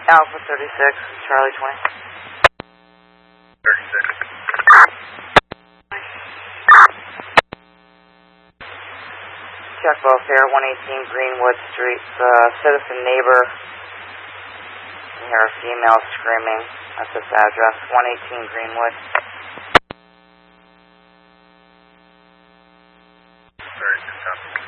Alpha 36, Charlie 20. 36. Check welfare, 118 Greenwood Street. Citizen neighbor. You hear a female screaming at this address, 118 Greenwood. Very good.